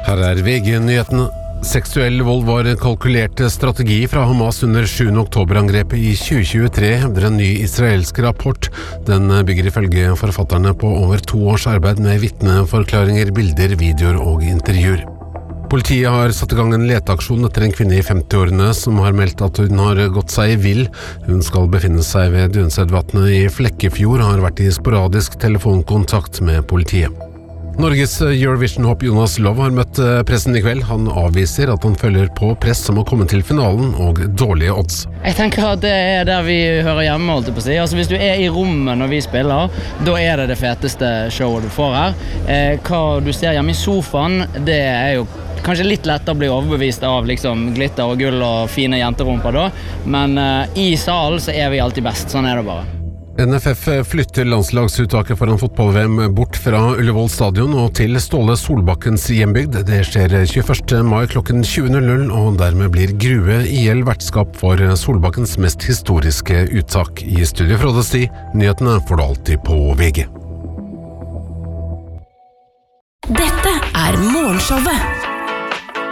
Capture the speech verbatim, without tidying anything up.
Her er V G-nyhetene. Seksuell vold var en kalkulert strategi fra Hamas under sjuende oktober-angrepet i tjue tjuetre, hevder en ny israelsk rapport. Den bygger ifølge forfatterne på over to års arbeid med vitneforklaringer, bilder, videoer og intervjuer. Politiet har satt i gang en leteaksjon etter en kvinne i femti-årene som har meldt at hun har gått seg vill. Hun skal befinne seg ved Dunsedvatnet i Flekkefjord og har vært i sporadisk telefonkontakt med politiet. Norges Eurovision-hopp Jonas Love har møtt pressen i kveld. Han avviser at han følger på press som å komme til finalen og dårlige odds. Jeg tenker at det er der vi hører hjemme, holdt jeg på å si. Altså, hvis du er i rommet når vi spiller, da er det det feteste showet du får her. Eh, hva du ser hjemme i sofaen, det er jo kanskje litt lettere å bli overbevist av liksom, glitter og gull og fine jenterumper da. Men eh, i salen så er vi alltid best, sånn er det bare. N F F flytter landslagsuttaket foran fotball-V M bort fra Ullevål stadion og til Ståle Solbakkens hjembygd. Det skjer tjueførste mai klokken tjue null null, og dermed blir Grue I L vertskap for Solbakkens mest historiske uttak. I studio Frode Sti, nyhetene får du alltid på V G. Dette er Morgenshowet.